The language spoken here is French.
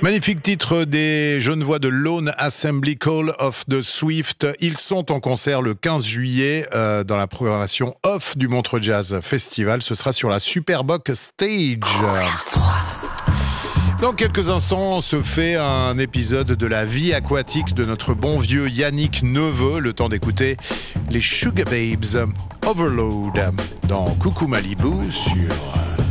Magnifique titre des Genevois de Lone Assembly, Call of the Swift. Ils sont en concert le 15 juillet dans la programmation off du Montreux Jazz Festival. Ce sera sur la Superboc Stage. Dans quelques instants, on se fait un épisode de la vie aquatique de notre bon vieux Yannick Neveu. Le temps d'écouter les Sugababes Overload dans Coucou Malibu sur